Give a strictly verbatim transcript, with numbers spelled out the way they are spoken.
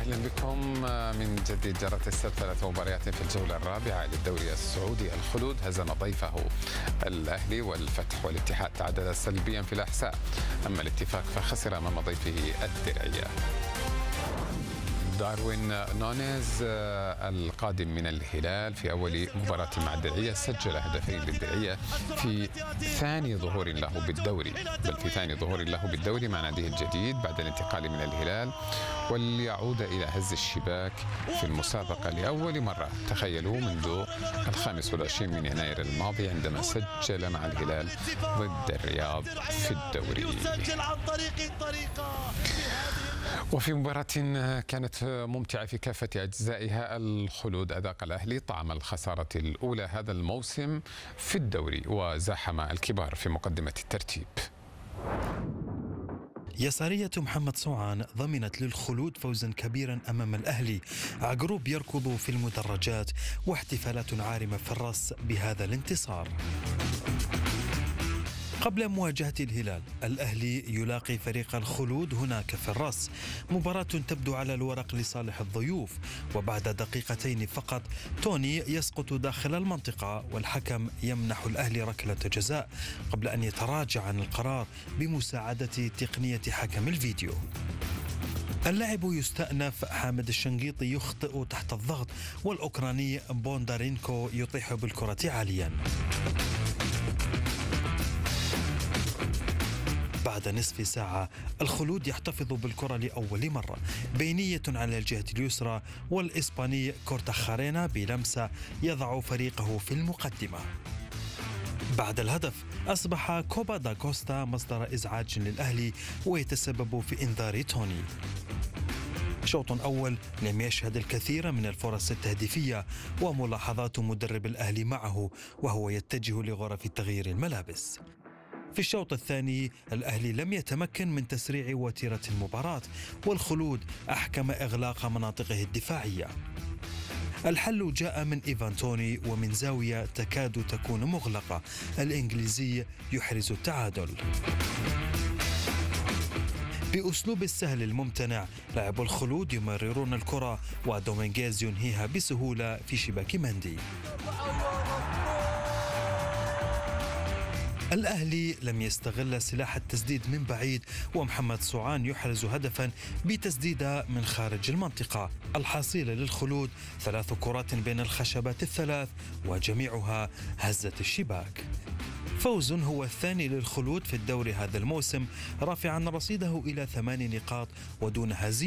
أهلا بكم من جديد. جرت السبت ثلاث مباريات في الجولة الرابعة للدوري السعودي. الخلود هزم ضيفه الأهلي، والفتح والاتحاد تعادلا سلبيا في الأحساء، أما الاتفاق فخسر أمام ضيفه الدرعية. داروين نونيز القادم من الهلال في أول مباراة مع الدرعية سجل هدفين للدرعية في ثاني ظهور له بالدوري، بل في ثاني ظهور له بالدوري مع ناديه الجديد بعد الانتقال من الهلال، وليعود إلى هز الشباك في المسابقة لأول مرة، تخيلوا، منذ الخامس والعشرين من يناير الماضي عندما سجل مع الهلال ضد الرياض في الدوري. وفي مباراة كانت ممتعة في كافة أجزائها، الخلود أذاق الأهلي طعم الخسارة الأولى هذا الموسم في الدوري وزاحم الكبار في مقدمة الترتيب. يسارية محمد صوعان ضمنت للخلود فوزا كبيرا أمام الأهلي، عقروب يركض في المدرجات واحتفالات عارمة في الرأس بهذا الانتصار. قبل مواجهة الهلال، الأهلي يلاقي فريق الخلود هناك في الرأس، مباراة تبدو على الورق لصالح الضيوف، وبعد دقيقتين فقط توني يسقط داخل المنطقة والحكم يمنح الأهلي ركلة جزاء قبل أن يتراجع عن القرار بمساعدة تقنية حكم الفيديو. اللعب يستأنف، حامد الشنقيطي يخطئ تحت الضغط، والأوكراني بوندارينكو يطيح بالكرة عاليا. بعد نصف ساعة الخلود يحتفظ بالكرة لأول مرة، بينية على الجهة اليسرى، والإسباني كورتاخارينا بلمسة يضع فريقه في المقدمة. بعد الهدف أصبح كوبا دا كوستا مصدر إزعاج للأهلي ويتسبب في إنذار توني. شوط أول لم يشهد الكثير من الفرص التهديفية، وملاحظات مدرب الأهلي معه وهو يتجه لغرف تغيير الملابس. في الشوط الثاني الأهلي لم يتمكن من تسريع وتيرة المباراة، والخلود أحكم إغلاق مناطقه الدفاعية. الحل جاء من إيفان توني ومن زاوية تكاد تكون مغلقة، الإنجليزي يحرز التعادل. بأسلوب السهل الممتنع لاعب الخلود يمررون الكرة، ودومينغيز ينهيها بسهولة في شباك مندي. الأهلي لم يستغل سلاح التسديد من بعيد، ومحمد صوعان يحرز هدفا بتسديدة من خارج المنطقة. الحصيلة للخلود ثلاث كرات بين الخشبات الثلاث وجميعها هزت الشباك. فوز هو الثاني للخلود في الدوري هذا الموسم، رافعا رصيده إلى ثمان نقاط ودون هزيمة.